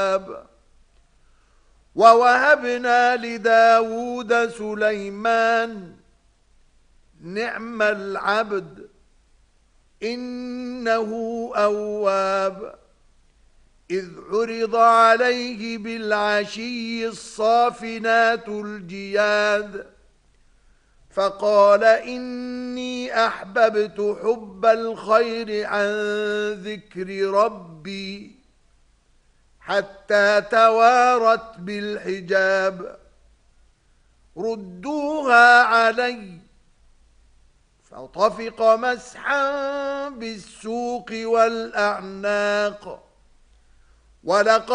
ووهبنا لداود سليمان نعم العبد إنه أواب إذ عرض عليه بالعشي الصافنات الجياد فقال إني أحببت حب الخير عن ذكر ربي حتى توارت بالحجاب ردوها علي فطفق مسحا بالسوق والأعناق ولقد